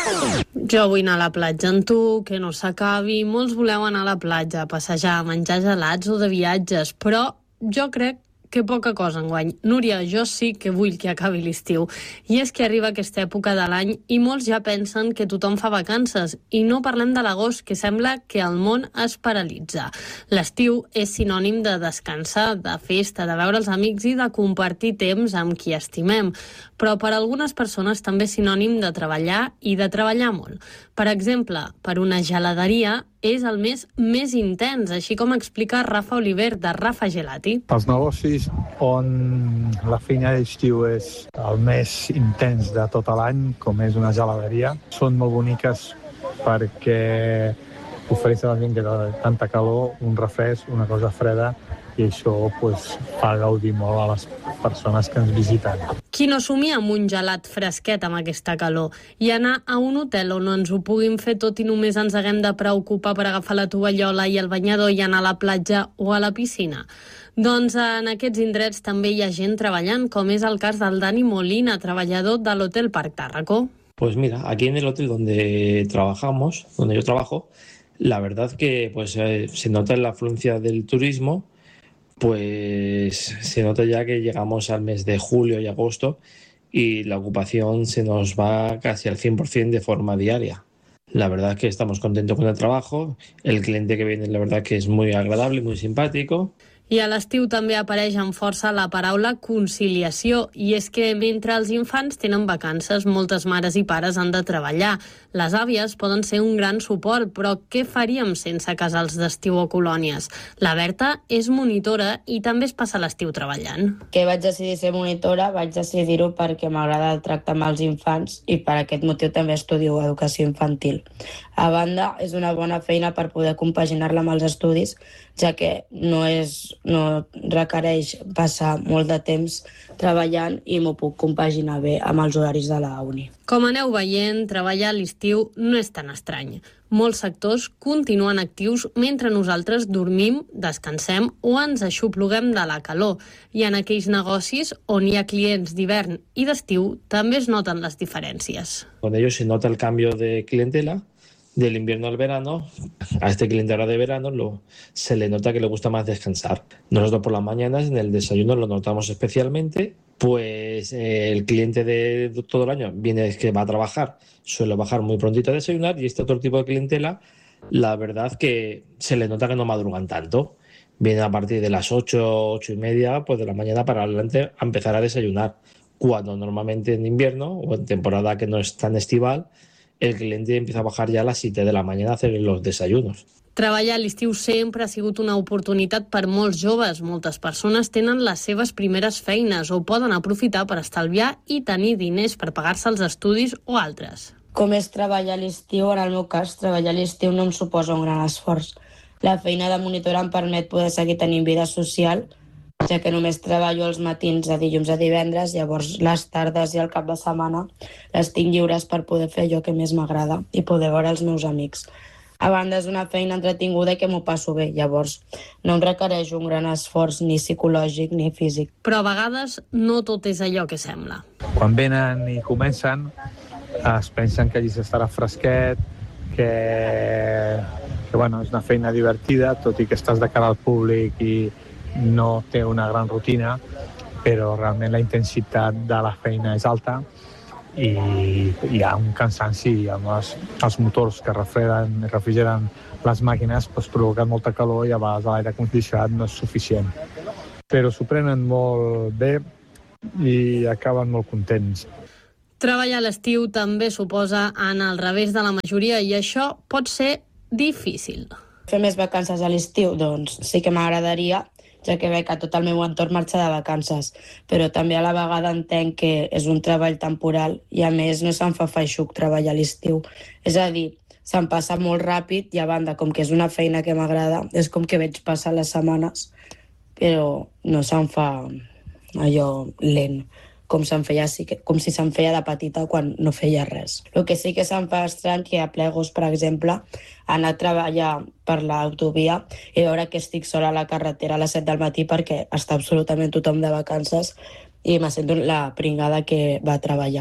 Jo vull anar a la platja amb tu, que no s'acabi. Molts voleu anar a la platja, a passejar, a menjar gelats o de viatges, però jo crec que poca cosa enguany. Núria, jo sí que vull que acabi l'estiu. I és que arriba aquesta època de l'any i molts ja pensen que tothom fa vacances. I no parlem de l'agost, que sembla que el món es paralitza. L'estiu és sinònim de descansar, de festa, de veure els amics i de compartir temps amb qui estimem. Però per a algunes persones també és sinònim de treballar i de treballar molt. Per exemple, per una geladeria és el mes més intens, així com explica Rafa Oliver, de Rafa Gelati. Els negocis on la feina d'estiu és el més intens de tot l'any, com és una geladeria, són molt boniques perquè ofereixen a gent que té tanta calor, un refresc, una cosa freda, i això fa gaudir molt a les persones que ens visiten. Qui no somia amb un gelat fresquet amb aquesta calor i anar a un hotel on no ens ho puguin fer tot i només ens haguem de preocupar per agafar la tovallola i el banyador i anar a la platja o a la piscina? Doncs en aquests indrets també hi ha gent treballant, com és el cas del Dani Molina, treballador de l'Hotel Parc Tàrraco. Pues mira, aquí en el hotel donde trabajamos, donde yo trabajo, la verdad que se nota en la afluencia del turismo. Pues se nota ya que llegamos al mes de julio y agosto y la ocupación se nos va casi al 100% de forma diaria. La verdad es que estamos contentos con el trabajo, el cliente que viene la verdad que es muy agradable, muy simpático. I a l'estiu també apareix amb força la paraula conciliació, i és que mentre els infants tenen vacances, moltes mares i pares han de treballar. Les àvies poden ser un gran suport, però què faríem sense casals d'estiu o colònies? La Berta és monitora i també es passa l'estiu treballant. Que vaig decidir ser monitora, vaig decidir-ho perquè m'agrada el tracte amb els infants i per aquest motiu també estudio educació infantil. A banda, és una bona feina per poder compaginar-la amb els estudis, ja que no requereix passar molt de temps treballant i m'ho puc compaginar bé amb els horaris de la uni. Com aneu veient, treballar a l'estiu no és tan estrany. Molts sectors continuen actius mentre nosaltres dormim, descansem o ens aixopluguem de la calor. I en aquells negocis on hi ha clients d'hivern i d'estiu també es noten les diferències. Con ello se nota el cambio de clientela del invierno al verano. A este cliente ahora de verano se le nota que le gusta más descansar. Nosotros por las mañanas en el desayuno lo notamos especialmente, pues el cliente de todo el año viene que va a trabajar, suele bajar muy prontito a desayunar, y este otro tipo de clientela, la verdad que se le nota que no madrugan tanto. Vienen a partir de las 8 y media, pues de la mañana para adelante a empezar a desayunar, cuando normalmente en invierno o en temporada que no es tan estival, el cliente empieza a bajar ya a las 7 de la mañana a hacer los desayunos. Treballar a l'estiu sempre ha sigut una oportunitat per molts joves. Moltes persones tenen les seves primeres feines o poden aprofitar per estalviar i tenir diners per pagar-se els estudis o altres. Com és treballar a l'estiu? En el meu cas, treballar a l'estiu no em suposa un gran esforç. La feina de monitora em permet poder seguir tenint vida social, ja que només treballo els matins de dilluns a divendres, llavors les tardes i el cap de setmana les tinc lliures per poder fer allò que més m'agrada i poder veure els meus amics. A banda, és una feina entretinguda i que m'ho passo bé, llavors no em requereix un gran esforç ni psicològic ni físic. Però a vegades no tot és allò que sembla. Quan venen i comencen, es pensen que allí s'estarà fresquet, que bueno, és una feina divertida, tot i que estàs de cara al públic i no té una gran rutina, però realment la intensitat de la feina és alta i hi ha un cansanci amb els motors que refrigeren les màquines, provoquen molta calor i a vegades l'aire condicionat no és suficient. Però s'ho prenen molt bé i acaben molt contents. Treballar a l'estiu també suposa anar al revés de la majoria i això pot ser difícil. Fer més vacances a l'estiu? Doncs sí que m'agradaria, ja que veig que tot el meu entorn marxa de vacances, però també a la vegada entenc que és un treball temporal i a més no se'm fa feixuc treballar a l'estiu. És a dir, se'm passa molt ràpid i a banda, com que és una feina que m'agrada, és com que veig passar les setmanes, però no se'm fa allò lent, com si se'm feia de petita quan no feia res. El que sí que se'm fa estrany que a Plegos, per exemple, anar a treballar per l'autovia i veure que estic sola a la carretera a les 7 del matí perquè està absolutament tothom de vacances i me sento la pringada que va a treballar.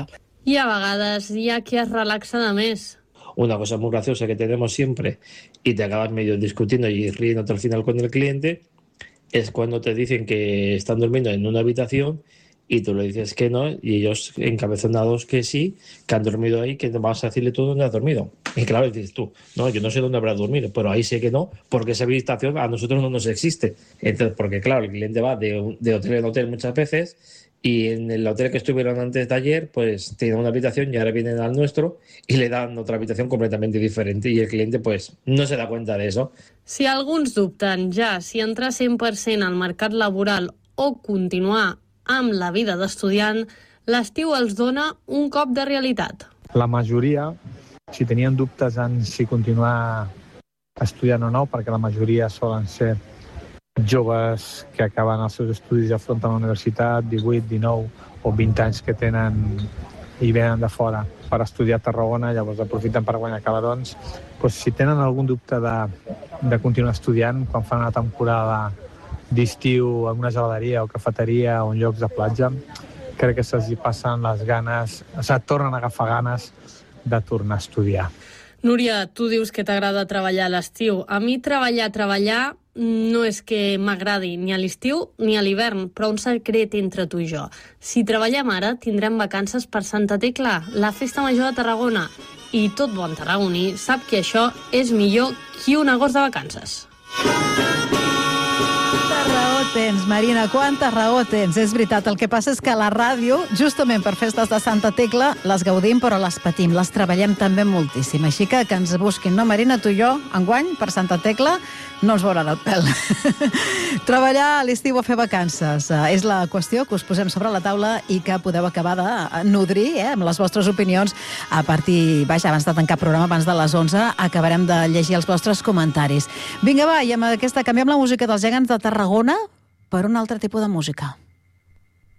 I a vegades hi ha qui es relaxa de més. Una cosa muy graciosa que tenemos siempre y te acabas medio discutiendo y riéndote al final con el cliente es cuando te dicen que están durmiendo en una habitación y tú le dices que no y ellos encabezonados que sí, que han dormido ahí, que vas a decirle tú dónde has dormido. Y claro, dices tú, no, yo no sé dónde habrás dormido, pero ahí sé que no, porque esa habitación a nosotros no nos existe. Entonces, porque claro, el cliente va de hotel en hotel muchas veces y en el hotel que estuvieron antes de ayer, pues tienen una habitación y ahora vienen al nuestro y le dan otra habitación completamente diferente y el cliente pues no se da cuenta de eso. Si alguns dubten ja si entrar 100% al mercat laboral o continuar amb la vida d'estudiant, l'estiu els dona un cop de realitat. La majoria, si tenien dubtes en si continuar estudiant o no, perquè la majoria solen ser joves que acaben els seus estudis i afronten la universitat, 18, 19 o 20 anys que tenen i venen de fora per estudiar a Tarragona, llavors aprofiten per guanyar calarons. Doncs si tenen algun dubte de continuar estudiant, quan fan una temporada d'estiu en una geladeria o cafeteria o en llocs de platja, crec que se'ls passen les ganes, tornen a agafar ganes de tornar a estudiar. Núria, tu dius que t'agrada treballar a l'estiu. A mi treballar no és que m'agradi ni a l'estiu ni a l'hivern, però un secret entre tu i jo. Si treballem ara, tindrem vacances per Santa Tecla, la festa major de Tarragona. I tot bon tarragoní sap que això és millor que un agost de vacances. Raó tens, Marina, quanta raó tens. És veritat, el que passa és que a la ràdio, justament per festes de Santa Tecla, les gaudim però les patim, les treballem també moltíssim. Així que ens busquin, no, Marina? Tu i jo, enguany, per Santa Tecla, no ens veuran el pèl. Treballar a l'estiu o fer vacances és la qüestió que us posem sobre la taula i que podeu acabar de nodrir amb les vostres opinions a partir, abans de tancar programa, abans de les 11, acabarem de llegir els vostres comentaris. Vinga, va, i amb aquesta canviem la música dels gegants de Tarragona per un altre tipus de música.